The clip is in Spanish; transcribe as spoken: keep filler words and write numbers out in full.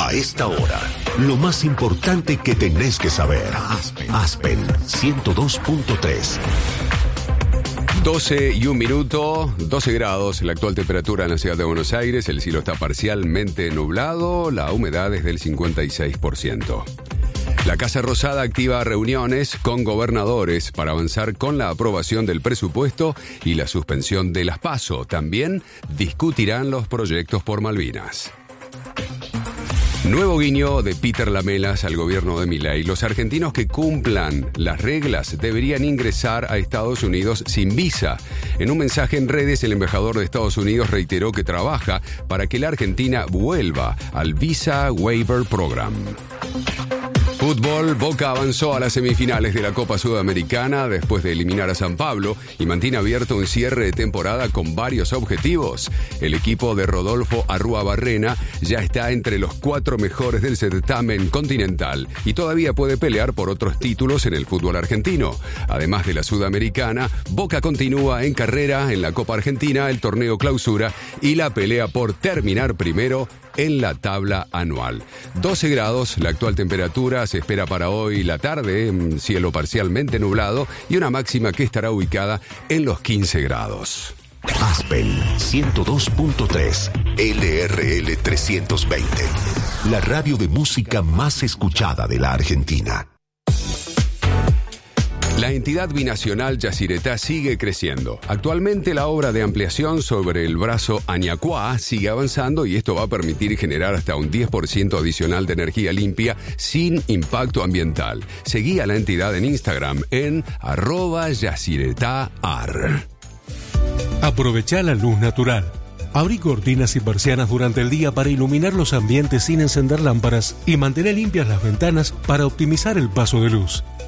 A esta hora, lo más importante que tenés que saber. Aspen, Aspen ciento dos punto tres. doce y un minuto, doce grados, la actual temperatura en la ciudad de Buenos Aires, el cielo está parcialmente nublado, la humedad es del cincuenta y seis por ciento. La Casa Rosada activa reuniones con gobernadores para avanzar con la aprobación del presupuesto y la suspensión de las PASO. También discutirán los proyectos por Malvinas. Nuevo guiño de Peter Lamelas al gobierno de Milei. Los argentinos que cumplan las reglas deberían ingresar a Estados Unidos sin visa. En un mensaje en redes, el embajador de Estados Unidos reiteró que trabaja para que la Argentina vuelva al Visa Waiver Program. Fútbol, Boca avanzó a las semifinales de la Copa Sudamericana después de eliminar a San Pablo y mantiene abierto un cierre de temporada con varios objetivos. El equipo de Rodolfo Arruabarrena ya está entre los cuatro mejores del certamen continental y todavía puede pelear por otros títulos en el fútbol argentino. Además de la Sudamericana, Boca continúa en carrera en la Copa Argentina, el torneo Clausura y la pelea por terminar primero en la tabla anual. doce grados, la actual temperatura se espera para hoy la tarde, cielo parcialmente nublado y una máxima que estará ubicada en los quince grados. Aspen ciento dos punto tres, L R L trescientos veinte, la radio de música más escuchada de la Argentina. La entidad binacional Yacyretá sigue creciendo. Actualmente la obra de ampliación sobre el brazo Añacuá sigue avanzando y esto va a permitir generar hasta un diez por ciento adicional de energía limpia sin impacto ambiental. Seguí a la entidad en Instagram en arroba yacyretáar. Aprovechá la luz natural. Abrí cortinas y persianas durante el día para iluminar los ambientes sin encender lámparas y mantener limpias las ventanas para optimizar el paso de luz.